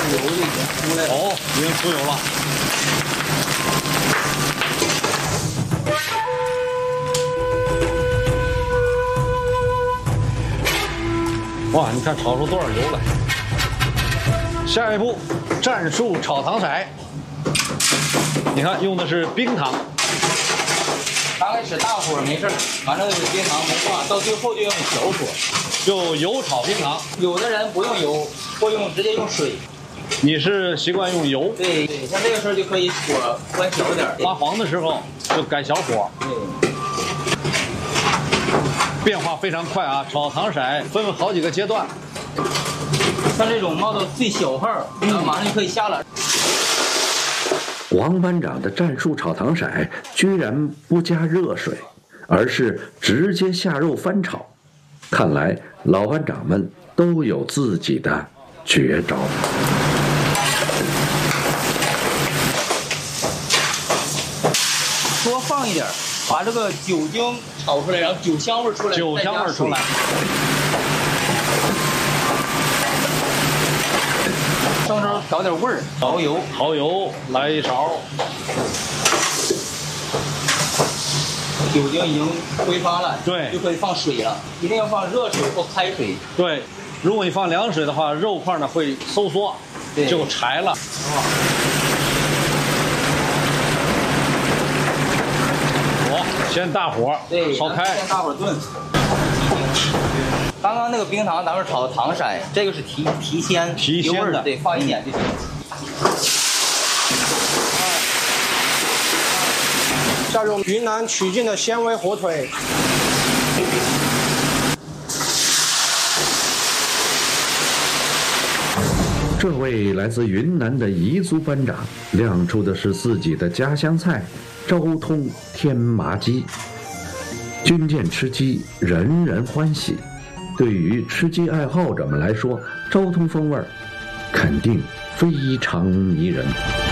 油就已经出来了。 哦，已经出油了。哇，你看炒出多少油来！下一步，战术炒糖色。你看用的是冰糖。 刚开始大火没事，反正冰糖没化，到最后就用小火， 就油炒冰糖。 有的人不用油，或直接用水。 你是习惯用油？ 对，像这个时候就可以火关小一点， 发黄的时候就改小火。 对， 变化非常快啊！炒糖色分为好几个阶段。 像这种冒到最小号，马上就可以下了。 王班长的战术炒糖色居然不加热水，而是直接下肉翻炒。看来老班长们都有自己的绝招。 多放一点，把这个酒精炒出来，然后酒香味出来， 酒香味出来。 稍稍调点味儿，蚝油， 蚝油来1勺。 酒精已经挥发了， 对， 就可以放水了。一定要放热水或开水。 对，如果你放凉水的话，肉块呢会收缩，就柴了。先大火烧开， 先大火炖。刚刚那个冰糖咱们炒的糖色，这个是提鲜的，对，放一点就行。 下入云南曲靖的鲜味火腿。 这位来自云南的彝族班长亮出的是自己的家乡菜昭通天麻鸡。军舰吃鸡，人人欢喜。对于吃鸡爱好者们来说，昭通风味肯定非常迷人。